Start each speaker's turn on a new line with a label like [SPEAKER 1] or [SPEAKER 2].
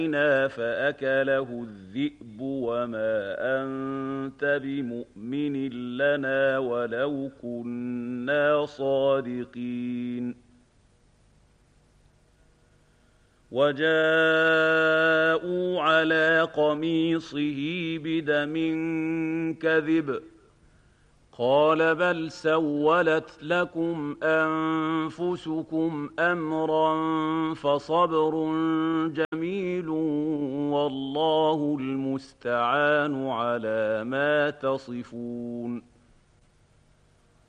[SPEAKER 1] فأكله الذئب وما أنت بمؤمن لنا ولو كنا صادقين وجاءوا على قميصه بدم كذب قال بل سولت لكم أنفسكم أمرا فصبر جميل والله المستعان على ما تصفون